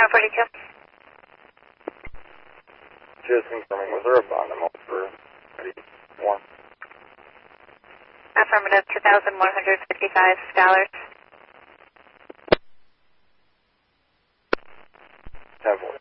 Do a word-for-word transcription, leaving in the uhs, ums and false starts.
ten forty-two. Just confirming, was there a bond amount for one? Affirmative, two thousand one hundred fifty-five dollars. ten forty.